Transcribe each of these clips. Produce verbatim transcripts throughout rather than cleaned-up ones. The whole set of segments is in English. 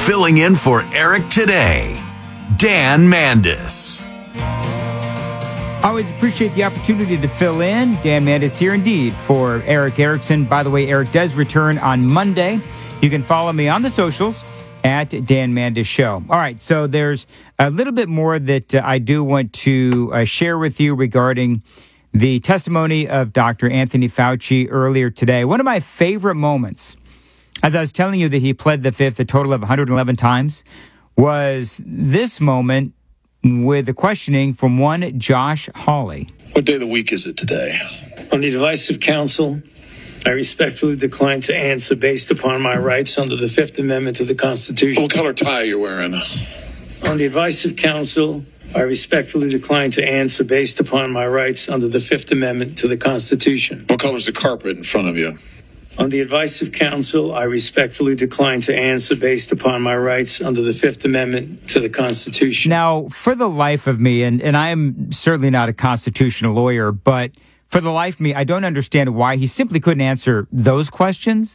filling in for Eric today, Dan Mandis. Always appreciate the opportunity to fill in. Dan Mandis here indeed for Eric Erickson. By the way, Eric does return on Monday. You can follow me on the socials at Dan Mandis Show. All right, so there's a little bit more that uh, I do want to uh, share with you regarding the testimony of Doctor Anthony Fauci earlier today. One of my favorite moments, as I was telling you that he pled the fifth a total of one hundred eleven times, was this moment with the questioning from one Josh Hawley. What day of the week is it today? On the advice of counsel, I respectfully decline to answer based upon my rights under the Fifth Amendment to the Constitution. What color tie are you wearing? On the advice of counsel, I respectfully decline to answer based upon my rights under the Fifth Amendment to the Constitution. What color is the carpet in front of you? On the advice of counsel, I respectfully decline to answer based upon my rights under the Fifth Amendment to the Constitution. Now, for the life of me, and, and I am certainly not a constitutional lawyer, but for the life of me, I don't understand why he simply couldn't answer those questions.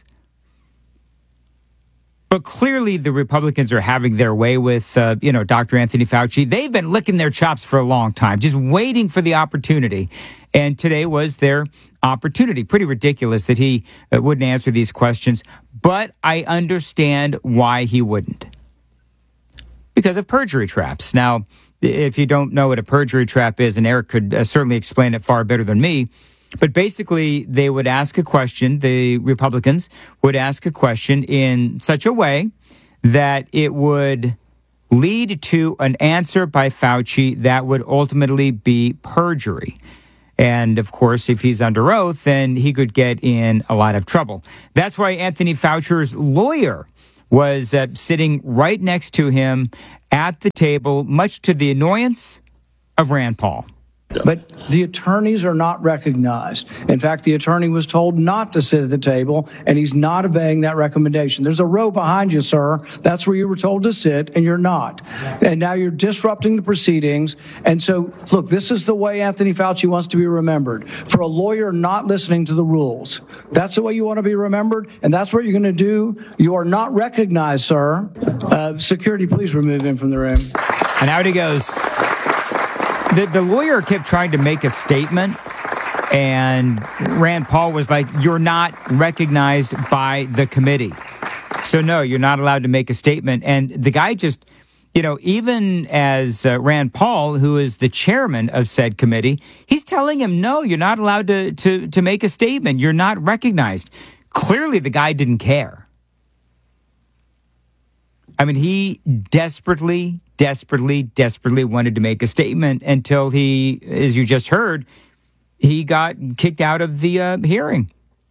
But clearly the Republicans are having their way with, uh, you know, Doctor Anthony Fauci. They've been licking their chops for a long time, just waiting for the opportunity. And today was their opportunity. Pretty ridiculous that he uh, wouldn't answer these questions. But I understand why he wouldn't. Because of perjury traps. Now, if you don't know what a perjury trap is, and Eric could uh, certainly explain it far better than me, but basically they would ask a question, the Republicans would ask a question in such a way that it would lead to an answer by Fauci that would ultimately be perjury. And, of course, if he's under oath, then he could get in a lot of trouble. That's why Anthony Fauci's lawyer was uh, sitting right next to him at the table, much to the annoyance of Rand Paul. But the attorneys are not recognized. In fact, the attorney was told not to sit at the table, and he's not obeying that recommendation. There's a row behind you, sir. That's where you were told to sit, and you're not. And now you're disrupting the proceedings. And so, look, this is the way Anthony Fauci wants to be remembered. For a lawyer not listening to the rules. That's the way you want to be remembered, and that's what you're going to do. You are not recognized, sir. Uh, security, please remove him from the room. And out he goes. The, the lawyer kept trying to make a statement, and Rand Paul was like, you're not recognized by the committee. So, no, you're not allowed to make a statement. And the guy just, you know, even as uh, Rand Paul, who is the chairman of said committee, he's telling him, no, you're not allowed to, to, to make a statement. You're not recognized. Clearly, the guy didn't care. I mean, he desperately, desperately, desperately wanted to make a statement until he, as you just heard, he got kicked out of the uh, hearing.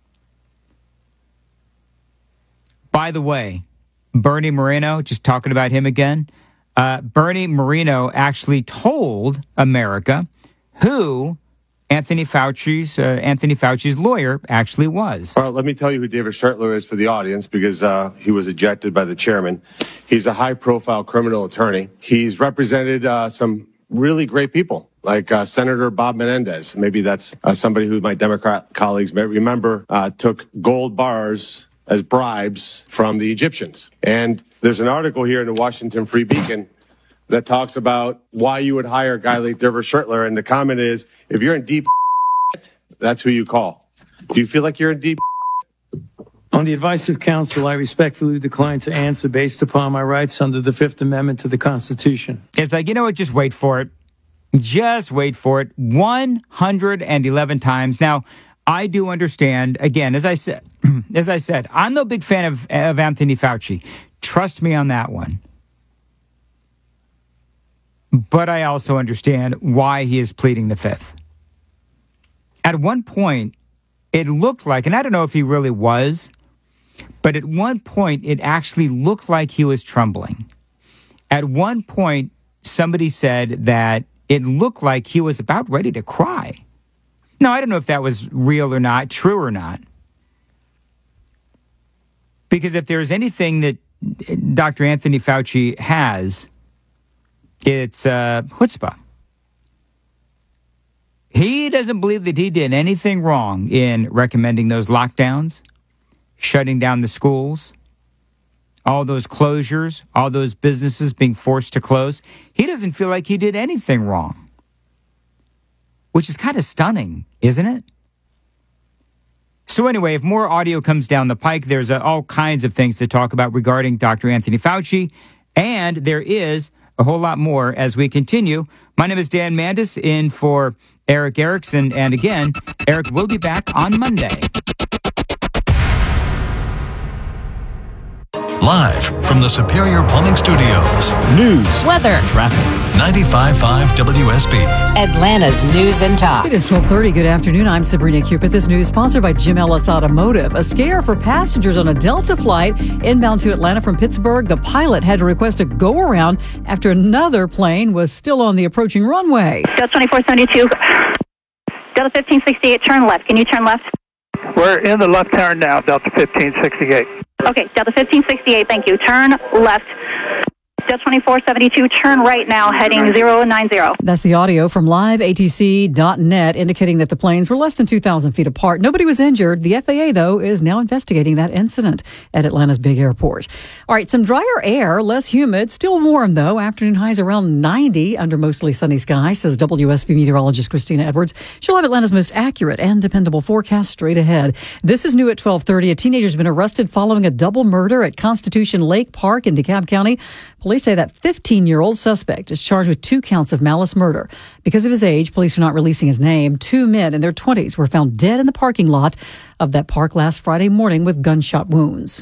By the way, Bernie Moreno, just talking about him again, uh, Bernie Moreno actually told America who Anthony Fauci's uh, Anthony Fauci's lawyer actually was. Well, let me tell you who David Schertler is for the audience, because uh, he was ejected by the chairman. He's a high-profile criminal attorney. He's represented uh, some really great people, like uh, Senator Bob Menendez. Maybe that's uh, somebody who my Democrat colleagues may remember uh, took gold bars as bribes from the Egyptians. And there's an article here in the Washington Free Beacon that talks about why you would hire a guy like David Schertler. And the comment is, if you're in deep that's who you call. Do you feel like you're in deep On the advice of counsel, I respectfully decline to answer based upon my rights under the Fifth Amendment to the Constitution. It's like, you know what, just wait for it. Just wait for it. one hundred eleven times. Now, I do understand, again, as I said, as I said, I'm no big fan of, of Anthony Fauci. Trust me on that one. But I also understand why he is pleading the fifth. At one point, it looked like, and I don't know if he really was, but at one point, it actually looked like he was trembling. At one point, somebody said that it looked like he was about ready to cry. Now, I don't know if that was real or not, true or not. Because if there's anything that Doctor Anthony Fauci has, it's uh, chutzpah. He doesn't believe that he did anything wrong in recommending those lockdowns, shutting down the schools, all those closures, all those businesses being forced to close, he doesn't feel like he did anything wrong, which is kind of stunning, isn't it? So anyway, if more audio comes down the pike, there's uh, all kinds of things to talk about regarding Doctor Anthony Fauci, and there is a whole lot more as we continue. My name is Dan Mandis, in for Erick Erickson, and again, Eric will be back on Monday. Live from the Superior Plumbing Studios. News, weather, traffic. ninety-five point five W S B. Atlanta's News and Talk. It is twelve thirty. Good afternoon. I'm Sabrina Cupid. This news sponsored by Jim Ellis Automotive. A scare for passengers on a Delta flight inbound to Atlanta from Pittsburgh. The pilot had to request a go around after another plane was still on the approaching runway. Delta twenty-four seventy-two. Delta fifteen sixty-eight, turn left. Can you turn left? We're in the left turn now, Delta fifteen sixty-eight. Okay, Delta fifteen sixty-eight, thank you. Turn left. Delta twenty-four seventy-two, turn right now, heading zero nine zero. That's the audio from live A T C dot net indicating that the planes were less than two thousand feet apart. Nobody was injured. The F A A, though, is now investigating that incident at Atlanta's big airport. All right, some drier air, less humid, still warm, though. Afternoon highs around ninety under mostly sunny skies, says W S B meteorologist Christina Edwards. She'll have Atlanta's most accurate and dependable forecast straight ahead. This is new at twelve thirty. A teenager's been arrested following a double murder at Constitution Lake Park in DeKalb County. Police say that fifteen-year-old suspect is charged with two counts of malice murder. Because of his age, police are not releasing his name. Two men in their twenties were found dead in the parking lot of that park last Friday morning with gunshot wounds.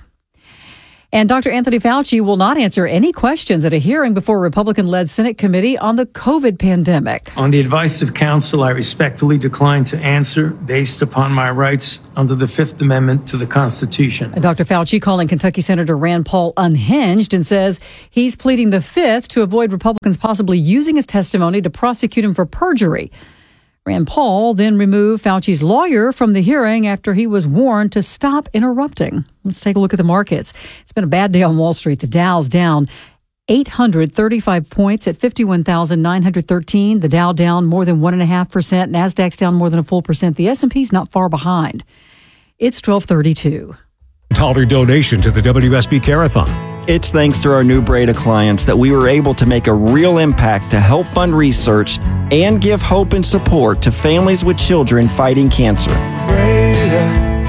And Doctor Anthony Fauci will not answer any questions at a hearing before a Republican-led Senate committee on the COVID pandemic. On the advice of counsel, I respectfully decline to answer based upon my rights under the Fifth Amendment to the Constitution. Doctor Fauci calling Kentucky Senator Rand Paul unhinged and says he's pleading the Fifth to avoid Republicans possibly using his testimony to prosecute him for perjury. Rand Paul then removed Fauci's lawyer from the hearing after he was warned to stop interrupting. Let's take a look at the markets. It's been a bad day on Wall Street. The Dow's down eight hundred thirty-five points at fifty-one thousand nine hundred thirteen. The Dow down more than one point five percent. NASDAQ's down more than a full percent. The S and P's not far behind. It's twelve thirty-two. Dollar donation to the W S B Care-a-thon. It's thanks to our new Breda clients that we were able to make a real impact to help fund research and give hope and support to families with children fighting cancer. Breda,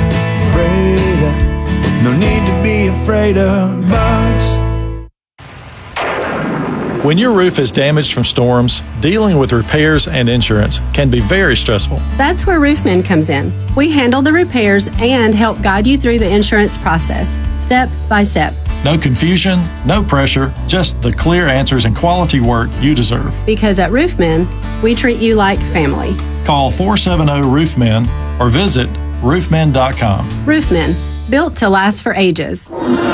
Breda, no need to be afraid of bugs. When your roof is damaged from storms, dealing with repairs and insurance can be very stressful. That's where Roofmen comes in. We handle the repairs and help guide you through the insurance process, step by step. No confusion, no pressure, just the clear answers and quality work you deserve. Because at Roofmen, we treat you like family. Call four seven zero Roofmen or visit roofmen dot com. Roofmen, built to last for ages.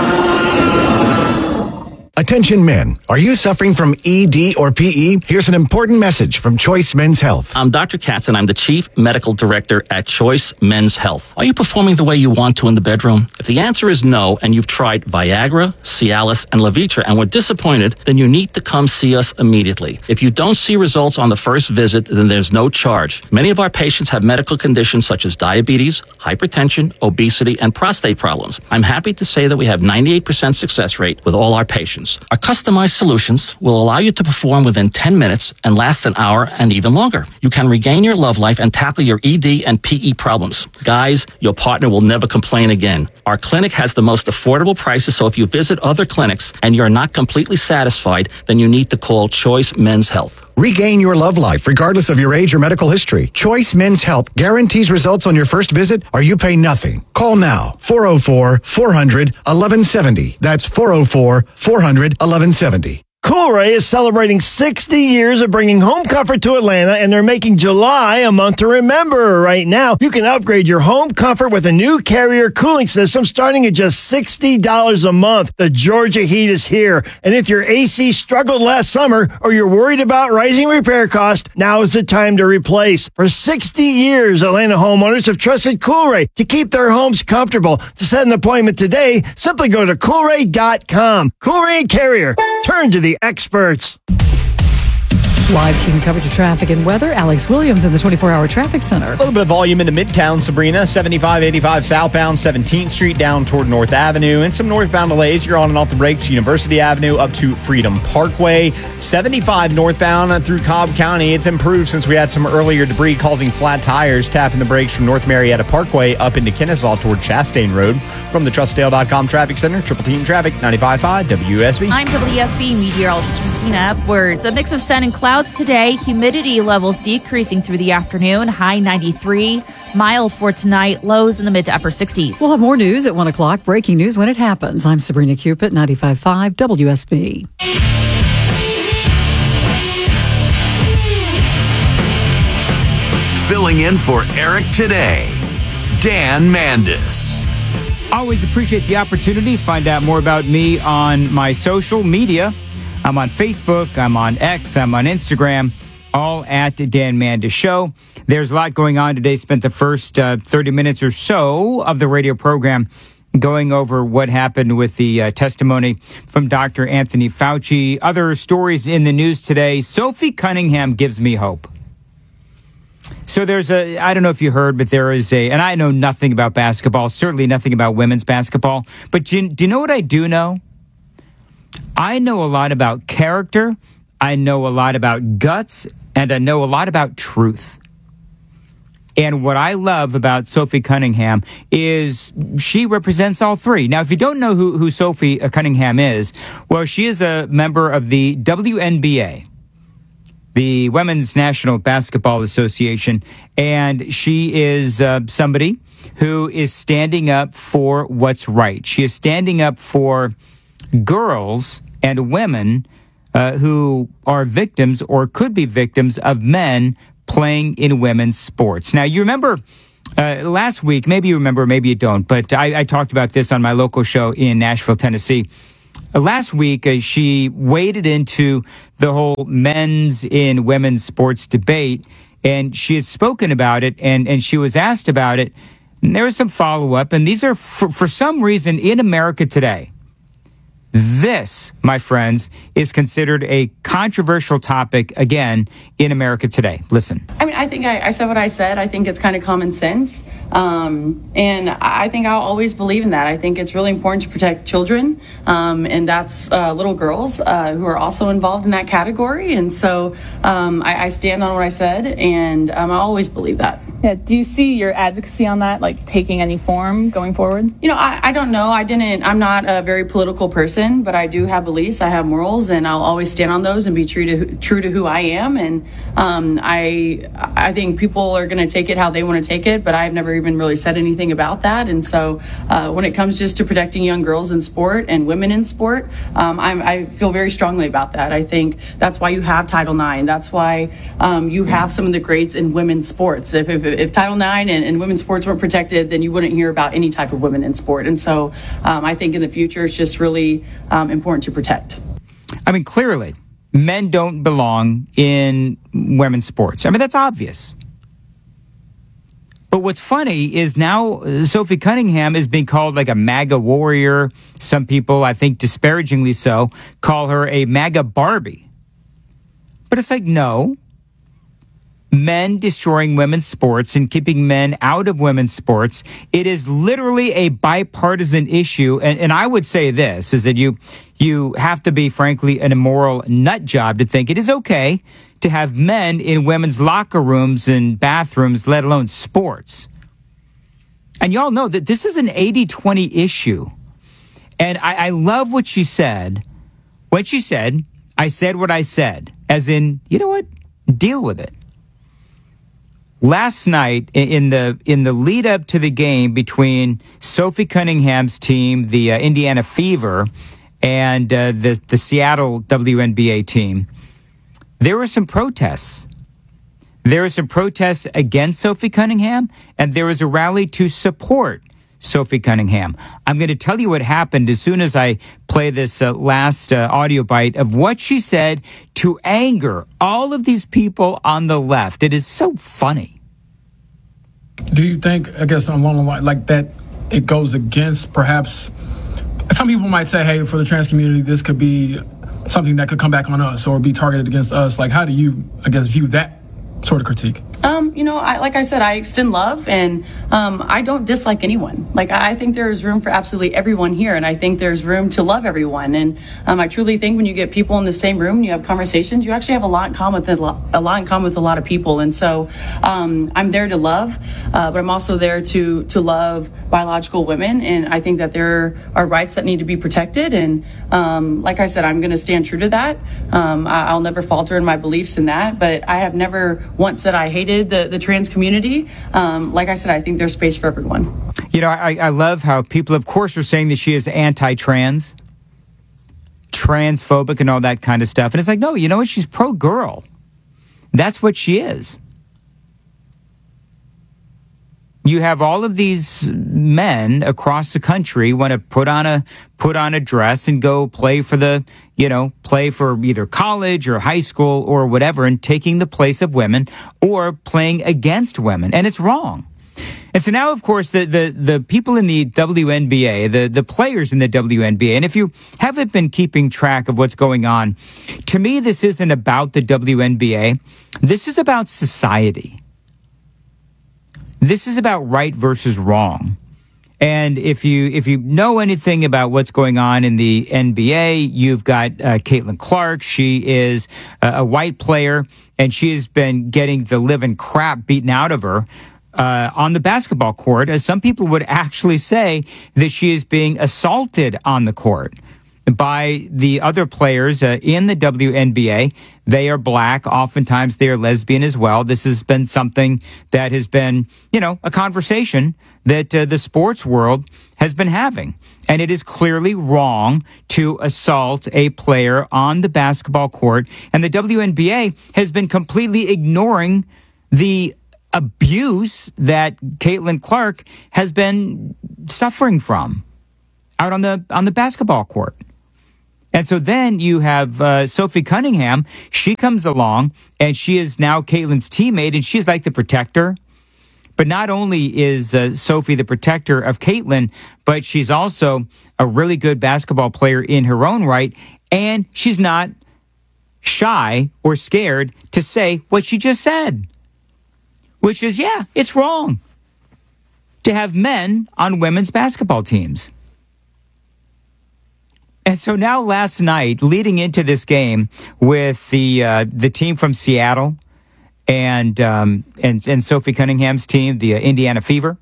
Attention men, are you suffering from E D or P E? Here's an important message from Choice Men's Health. I'm Doctor Katz and I'm the Chief Medical Director at Choice Men's Health. Are you performing the way you want to in the bedroom? If the answer is no and you've tried Viagra, Cialis, and Levitra and were disappointed, then you need to come see us immediately. If you don't see results on the first visit, then there's no charge. Many of our patients have medical conditions such as diabetes, hypertension, obesity, and prostate problems. I'm happy to say that we have ninety-eight percent success rate with all our patients. Our customized solutions will allow you to perform within ten minutes and last an hour and even longer. You can regain your love life and tackle your E D and P E problems. Guys, your partner will never complain again. Our clinic has the most affordable prices, so if you visit other clinics and you're not completely satisfied, then you need to call Choice Men's Health. Regain your love life regardless of your age or medical history. Choice Men's Health guarantees results on your first visit or you pay nothing. Call now, four oh four, four hundred, eleven seventy. That's four oh four, four hundred, eleven seventy. Coolray is celebrating sixty years of bringing home comfort to Atlanta, and they're making July a month to remember. Right now, you can upgrade your home comfort with a new Carrier cooling system starting at just sixty dollars a month. The Georgia heat is here, and if your A C struggled last summer or you're worried about rising repair costs, now is the time to replace. For sixty years, Atlanta homeowners have trusted Coolray to keep their homes comfortable. To set an appointment today, simply go to Coolray dot com. Coolray and Carrier, turn to the experts. Live team coverage of traffic and weather. Alex Williams in the twenty-four hour traffic center. A little bit of volume in the Midtown, Sabrina. seventy-five eighty-five southbound, seventeenth Street down toward North Avenue. And some northbound delays. You're on and off the brakes. University Avenue up to Freedom Parkway. seventy-five northbound through Cobb County. It's improved since we had some earlier debris causing flat tires. Tapping the brakes from North Marietta Parkway up into Kennesaw toward Chastain Road. From the Trust Dale dot com Traffic Center, Triple Team Traffic, ninety-five point five W S B. I'm W S B meteorologist Christina Upwards. A mix of sun and clouds today. Humidity levels decreasing through the afternoon. High ninety-three. Mild for tonight. Lows in the mid to upper sixties. We'll have more news at one o'clock. Breaking news when it happens. I'm Sabrina Cupid, ninety-five point five W S B. Filling in for Eric today, Dan Mandis. Always appreciate the opportunity. Find out more about me on my social media. I'm on Facebook, I'm on X, I'm on Instagram, all at Dan Mandis Show. There's a lot going on today. Spent the first uh, thirty minutes or so of the radio program going over what happened with the uh, testimony from Doctor Anthony Fauci. Other stories in the news today. Sophie Cunningham gives me hope. So there's a, I don't know if you heard, but there is a, and I know nothing about basketball, certainly nothing about women's basketball, but do you, do you know what I do know? I know a lot about character, I know a lot about guts, and I know a lot about truth. And what I love about Sophie Cunningham is she represents all three. Now, if you don't know who, who Sophie Cunningham is, well, she is a member of the W N B A. The Women's National Basketball Association, and she is uh, somebody who is standing up for what's right. She is standing up for girls and women uh, who are victims or could be victims of men playing in women's sports. Now, you remember uh, last week, maybe you remember, maybe you don't, but I, I talked about this on my local show in Nashville, Tennessee. Last week, uh, she waded into the whole men's in women's sports debate, and she has spoken about it, and, and she was asked about it. And there was some follow-up, and these are, for, for some reason, in America today. This, my friends, is considered a controversial topic, again, in America today. Listen. I mean, I think I, I said what I said. I think it's kind of common sense. Um, and I think I'll always believe in that. I think it's really important to protect children. Um, and that's uh, little girls uh, who are also involved in that category. And so um, I, I stand on what I said, and um, I always believe that. Yeah. Do you see your advocacy on that, like, taking any form going forward? You know, I, I don't know. I didn't, I'm not a very political person, but I do have beliefs. I have morals, and I'll always stand on those and be true to true to who I am. And um, I I think people are going to take it how they want to take it, but I've never even really said anything about that. And so uh, when it comes just to protecting young girls in sport and women in sport, um, I'm, I feel very strongly about that. I think that's why you have Title nine. That's why um, you have some of the greats in women's sports. If, if, if Title nine and, and women's sports weren't protected, then you wouldn't hear about any type of women in sport. And so um, I think in the future, it's just really um, important to protect. I mean, clearly, men don't belong in women's sports. I mean, that's obvious. But what's funny is now Sophie Cunningham is being called like a MAGA warrior. Some people, I think disparagingly so, call her a MAGA Barbie. But it's like, no. Men destroying women's sports and keeping men out of women's sports. It is literally a bipartisan issue. And, and I would say this, is that you you have to be, frankly, an immoral nut job to think it is okay to have men in women's locker rooms and bathrooms, let alone sports. And y'all know that this is an eighty twenty issue. And I, I love what she said. When she said, I said what I said, as in, you know what? Deal with it. Last night, in the in the lead up to the game between Sophie Cunningham's team, the uh, Indiana Fever, and uh, the the Seattle W N B A team, there were some protests. There were some protests against Sophie Cunningham, and there was a rally to support Sophie Cunningham. I'm going to tell you what happened as soon as I play this uh, last uh, audio bite of what she said to anger all of these people on the left. It is so funny. Do you think, I guess, along the line like that, it goes against perhaps, some people might say, hey, for the trans community, this could be something that could come back on us or be targeted against us. Like, how do you, I guess, view that sort of critique? Um, you know, I, like I said, I extend love, and um, I don't dislike anyone. Like, I think there is room for absolutely everyone here, and I think there's room to love everyone. And um, I truly think when you get people in the same room and you have conversations, you actually have a lot in common with a lot, a lot in common with a lot of people. And so um, I'm there to love, uh, but I'm also there to to love biological women, and I think that there are rights that need to be protected. And um, like I said, I'm going to stand true to that. Um, I, I'll never falter in my beliefs in that. But I have never once said I hated the, the trans community. Um, like I said, I think there's space for everyone. You know, I, I love how people, of course, are saying that she is anti-trans, transphobic, and all that kind of stuff. And it's like, no, you know what? She's pro-girl. That's what she is. You have all of these men across the country want to put on a put on a dress and go play for the, you know, play for either college or high school or whatever, and taking the place of women or playing against women. And it's wrong. And so now, of course, the, the, the people in the W N B A, the, the players in the W N B A, and if you haven't been keeping track of what's going on, to me, this isn't about the W N B A. This is about society. This is about right versus wrong. And if you if you know anything about what's going on in the N B A, you've got uh, Caitlin Clark. She is a, a white player, and she has been getting the living crap beaten out of her uh, on the basketball court, as some people would actually say that she is being assaulted on the court by the other players uh, in the W N B A. They are black. Oftentimes they are lesbian as well. This has been something that has been, you know, a conversation that uh, the sports world has been having. And it is clearly wrong to assault a player on the basketball court. And the W N B A has been completely ignoring the abuse that Caitlin Clark has been suffering from out on the on the basketball court. And so then you have uh, Sophie Cunningham. She comes along, and she is now Caitlin's teammate, and she's like the protector. But not only is uh, Sophie the protector of Caitlin, but she's also a really good basketball player in her own right, and she's not shy or scared to say what she just said, which is, yeah, it's wrong to have men on women's basketball teams. And so now last night, leading into this game with the uh, the team from Seattle and, um, and and Sophie Cunningham's team, the uh, Indiana Fever,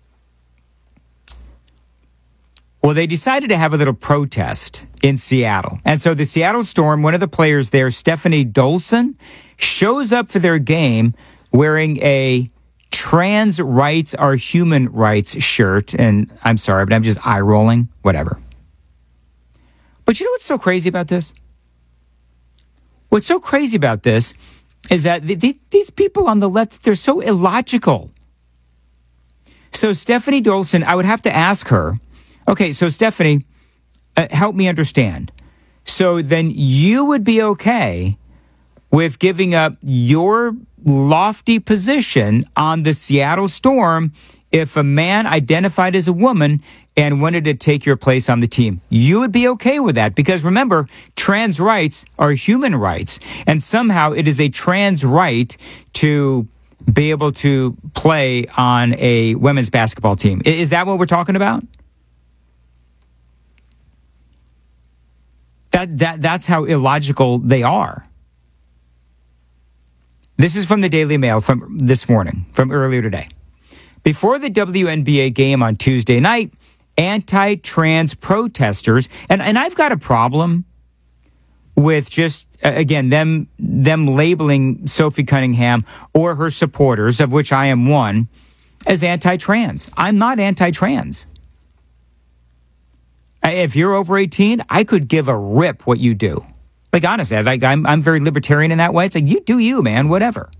well, they decided to have a little protest in Seattle. And so the Seattle Storm, one of the players there, Stephanie Dolson, shows up for their game wearing a trans rights are human rights shirt. And I'm sorry, but I'm just eye rolling, whatever. But you know what's so crazy about this? What's so crazy about this is that the, the, these people on the left, they're so illogical. So Stephanie Dolson, I would have to ask her, okay, so Stephanie, uh, help me understand. So then you would be okay with giving up your lofty position on the Seattle Storm if a man identified as a woman and wanted to take your place on the team. You would be okay with that because, remember, trans rights are human rights, and somehow it is a trans right to be able to play on a women's basketball team. Is that what we're talking about? That that that's how illogical they are. This is from the Daily Mail from this morning, from earlier today. Before the W N B A game on Tuesday night, anti-trans protesters, and, and I've got a problem with just, again, them them labeling Sophie Cunningham or her supporters, of which I am one, as anti-trans. I'm not anti-trans. If you're over eighteen, I could give a rip what you do. Like, honestly, like, I'm, I'm very libertarian in that way. It's like, you do you, man, whatever.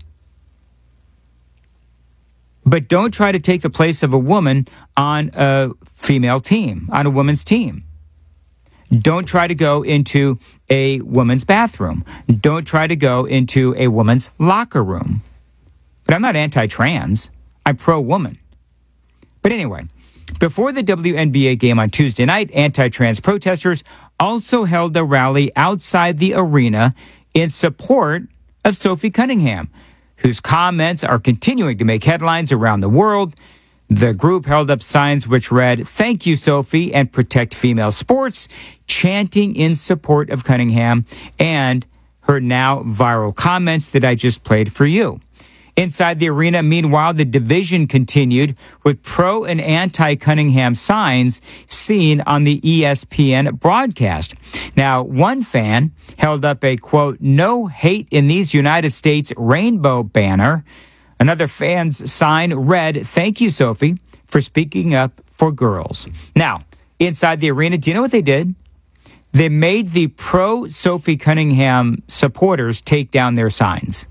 But don't try to take the place of a woman on a female team, on a woman's team. Don't try to go into a woman's bathroom. Don't try to go into a woman's locker room. But I'm not anti-trans. I'm pro-woman. But anyway, Before the W N B A game on Tuesday night, anti-trans protesters also held a rally outside the arena in support of Sophie Cunningham, whose comments are continuing to make headlines around the world. The group held up signs which read, "Thank you, Sophie," and "Protect female sports," chanting in support of Cunningham and her now viral comments that I just played for you. Inside the arena, meanwhile, the division continued with pro and anti-Cunningham signs seen on the E S P N broadcast. Now, one fan held up a, quote, "No hate in these United States" rainbow banner. Another fan's sign read, "Thank you, Sophie, for speaking up for girls." Now, inside the arena, do you know what they did? They made the pro-Sophie Cunningham supporters take down their signs.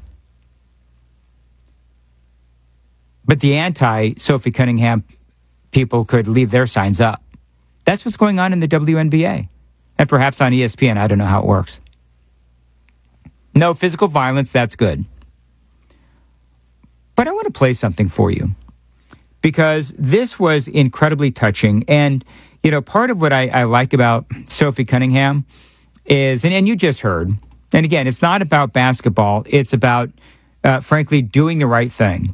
But the anti-Sophie Cunningham people could leave their signs up. That's what's going on in the W N B A. And perhaps on E S P N. I don't know how it works. No physical violence, that's good. But I want to play something for you, because this was incredibly touching. And, you know, part of what I, I like about Sophie Cunningham is, and, and you just heard, and again, it's not about basketball. It's about, uh, frankly, doing the right thing.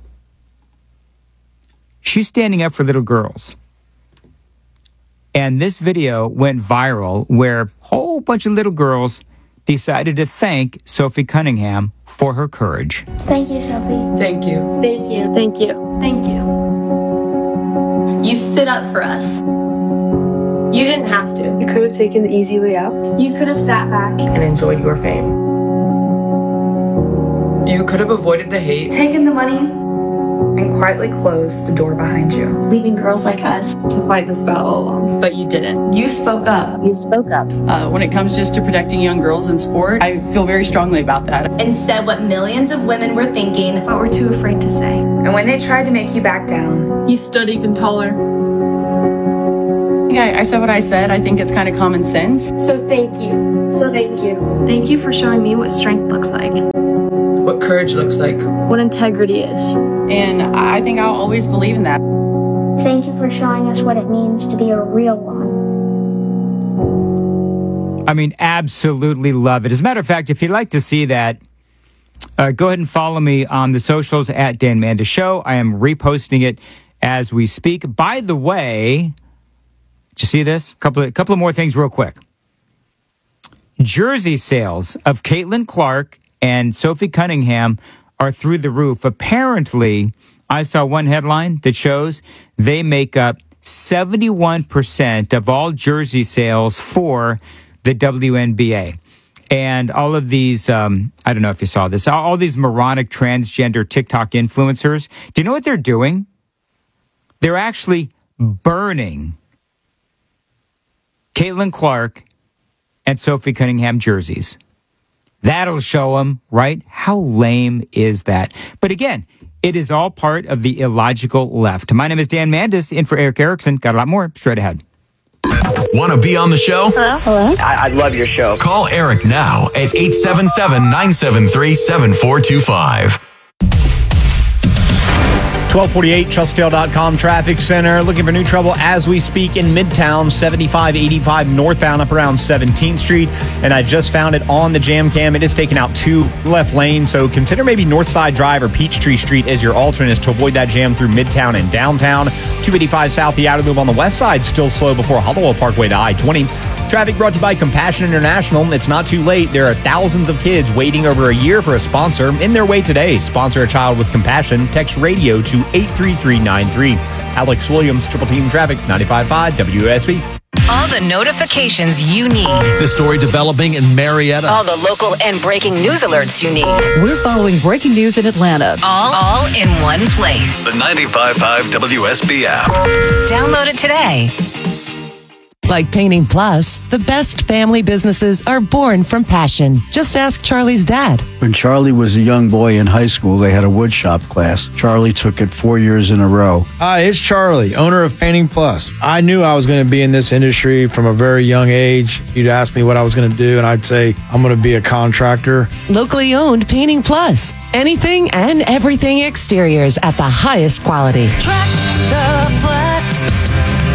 She's standing up for little girls. And this video went viral where a whole bunch of little girls decided to thank Sophie Cunningham for her courage. Thank you, Sophie. Thank you. Thank you. Thank you. Thank you. You stood up for us. You didn't have to. You could have taken the easy way out. You could have sat back and enjoyed your fame. You could have avoided the hate, taken the money, and quietly closed the door behind you, leaving girls like us to fight this battle alone. But you didn't. You spoke up. You spoke up. Uh, when it comes just to protecting young girls in sport, I feel very strongly about that. And said what millions of women were thinking, but were too afraid to say. And when they tried to make you back down, you stood even taller. Yeah, I said what I said. I think it's kind of common sense. So thank you. So thank you. Thank you for showing me what strength looks like. What courage looks like. What integrity is. And I think I'll always believe in that. Thank you for showing us what it means to be a real woman. I mean, absolutely love it. As a matter of fact, if you'd like to see that, uh, go ahead and follow me on the socials at Dan Mandis Show. I am reposting it as we speak. By the way, did you see this? A couple of, couple of more things real quick. Jersey sales of Caitlin Clark and Sophie Cunningham are through the roof. Apparently, I saw one headline that shows they make up seventy-one percent of all jersey sales for the W N B A. And all of these, um, I don't know if you saw this, all, all these moronic transgender TikTok influencers, do you know what they're doing? They're actually burning Caitlin Clark and Sophie Cunningham jerseys. That'll show them, right? How lame is that? But again, it is all part of the illogical left. My name is Dan Mandis, in for Eric Erickson. Got a lot more straight ahead. Want to be on the show? Hello? Hello? I, I love your show. Call Eric now at eight seven seven, nine seven three, seven four two five. twelve forty-eight, Chelsea Tail dot com Traffic Center. Looking for new trouble as we speak in Midtown, seventy-five eighty-five northbound up around seventeenth Street. And I just found it on the jam cam. It is taking out two left lanes. So consider maybe Northside Drive or Peachtree Street as your alternates to avoid that jam through Midtown and downtown. two eighty-five South, the outer loop on the west side, still slow before Hollowell Parkway to I twenty. Traffic brought to you by Compassion International. It's not too late. There are thousands of kids waiting over a year for a sponsor. In their way today, sponsor a child with compassion. Text radio to eight three three nine three. Alex Williams, Triple Team Traffic, ninety-five point five W S B. All the notifications you need. The story developing in Marietta. All the local and breaking news alerts you need. We're following breaking news in Atlanta. All, all in one place. The ninety-five point five W S B app. Download it today. Like Painting Plus, the best family businesses are born from passion. Just ask Charlie's dad. When Charlie was a young boy in high school, they had a woodshop class. Charlie took it four years in a row. Hi, it's Charlie, owner of Painting Plus. I knew I was going to be in this industry from a very young age. You'd ask me what I was going to do, and I'd say, I'm going to be a contractor. Locally owned Painting Plus. Anything and everything exteriors at the highest quality. Trust the Plus.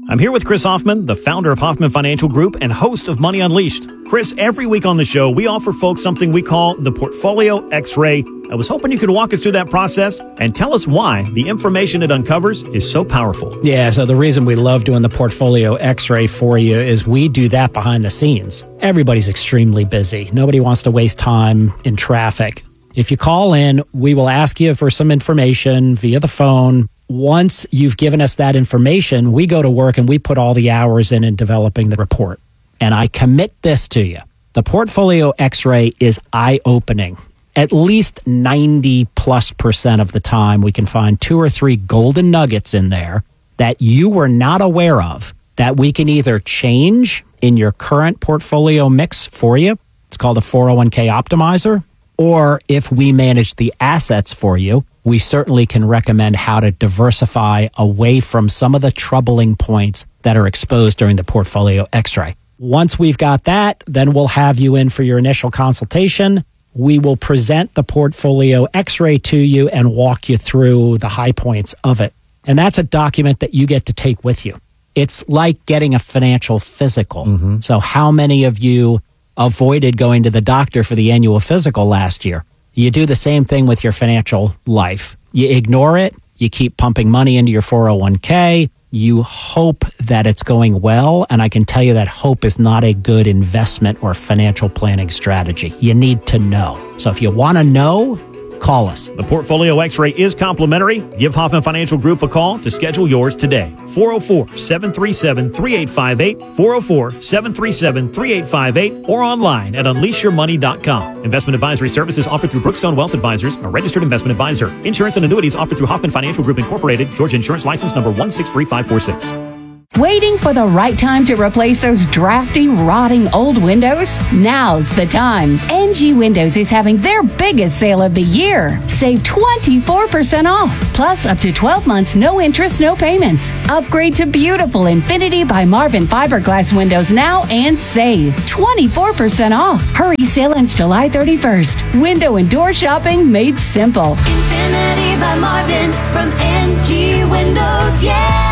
I'm here with Chris Hoffman, the founder of Hoffman Financial Group and host of Money Unleashed. Chris, every week on the show, we offer folks something we call the Portfolio X-Ray. I was hoping you could walk us through that process and tell us why the information it uncovers is so powerful. Yeah, so the reason we love doing the Portfolio X-Ray for you is we do that behind the scenes. Everybody's extremely busy. Nobody wants to waste time in traffic. If you call in, we will ask you for some information via the phone. Once you've given us that information, we go to work and we put all the hours in in developing the report. And I commit this to you. The Portfolio X-Ray is eye-opening. At least ninety plus percent of the time, we can find two or three golden nuggets in there that you were not aware of that we can either change in your current portfolio mix for you. It's called a four oh one k optimizer. Or if we manage the assets for you, we certainly can recommend how to diversify away from some of the troubling points that are exposed during the Portfolio X-Ray. Once we've got that, then we'll have you in for your initial consultation. We will present the Portfolio X-Ray to you and walk you through the high points of it. And that's a document that you get to take with you. It's like getting a financial physical. Mm-hmm. So how many of you avoided going to the doctor for the annual physical last year? You do the same thing with your financial life. You ignore it. You keep pumping money into your four oh one k. You hope that it's going well, and I can tell you that hope is not a good investment or financial planning strategy. You need to know. So if you want to know, call us. The Portfolio X-Ray is complimentary. Give Hoffman Financial Group a call to schedule yours today. four oh four, seven three seven, three eight five eight, four oh four, seven three seven, three eight five eight, or online at unleash your money dot com. Investment advisory services offered through Brookstone Wealth Advisors, a registered investment advisor. Insurance and annuities offered through Hoffman Financial Group Incorporated, Georgia Insurance License number one six three five four six. Waiting for the right time to replace those drafty, rotting old windows? Now's the time. N G Windows is having their biggest sale of the year. Save twenty-four percent off, plus up to twelve months, no interest, no payments. Upgrade to beautiful Infinity by Marvin fiberglass windows now and save twenty-four percent off. Hurry, sale ends July thirty-first. Window and door shopping made simple. Infinity by Marvin from N G Windows, yeah!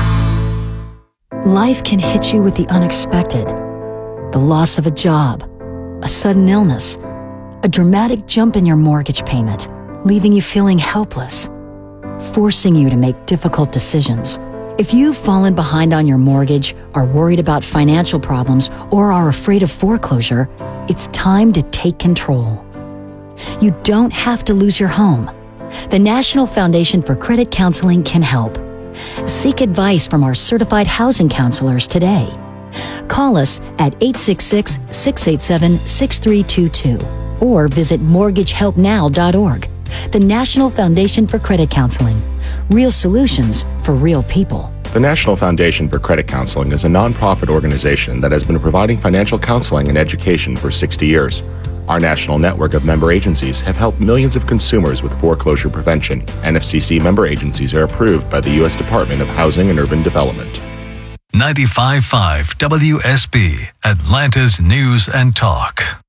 Life can hit you with the unexpected. The loss of a job, a sudden illness, a dramatic jump in your mortgage payment, leaving you feeling helpless, forcing you to make difficult decisions. If you've fallen behind on your mortgage, are worried about financial problems, or are afraid of foreclosure, it's time to take control. You don't have to lose your home. The National Foundation for Credit Counseling can help. Seek advice from our certified housing counselors today. Call us at eight six six, six eight seven, six three two two or visit mortgage help now dot org. The National Foundation for Credit Counseling. Real solutions for real people. The National Foundation for Credit Counseling is a nonprofit organization that has been providing financial counseling and education for sixty years. Our national network of member agencies have helped millions of consumers with foreclosure prevention. N F C C member agencies are approved by the U S Department of Housing and Urban Development. ninety-five point five W S B, Atlanta's News and Talk.